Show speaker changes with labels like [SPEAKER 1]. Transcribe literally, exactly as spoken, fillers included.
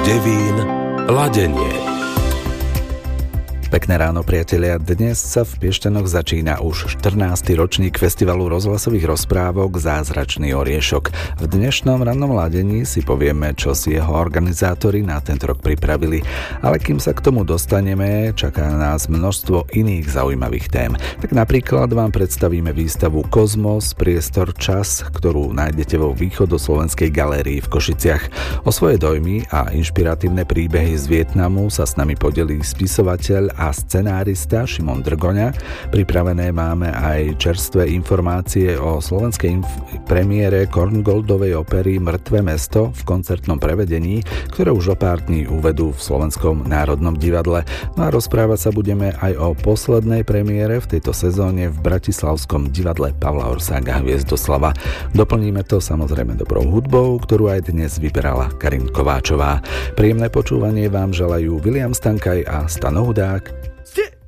[SPEAKER 1] devín ladenie.
[SPEAKER 2] Pekné ráno, priatelia. Dnes sa v Piešťanoch začína už štrnásty ročník festivalu rozhlasových rozprávok Zázračný oriešok. V dnešnom rannom ladení si povieme, čo si jeho organizátori na tento rok pripravili. Ale kým sa k tomu dostaneme, čaká nás množstvo iných zaujímavých tém. Tak napríklad vám predstavíme výstavu Kozmos, priestor, čas, ktorú nájdete vo Východoslovenskej galérii v Košiciach. O svoje dojmy a inšpiratívne príbehy z Vietnamu sa s nami podelí spisovateľ a scenárista Šimon Drgoňa. Pripravené máme aj čerstvé informácie o slovenskej inf- premiére Korngoldovej opery Mŕtve mesto v koncertnom prevedení, ktoré už o pár dní uvedú v Slovenskom národnom divadle. No a rozprávať sa budeme aj o poslednej premiére v tejto sezóne v Bratislavskom divadle Pavla Orsága Hviezdoslava. Doplníme to samozrejme dobrou hudbou, ktorú aj dnes vyberala Karin Kováčová. Príjemné počúvanie vám želajú William Stankaj a Stano Hudák.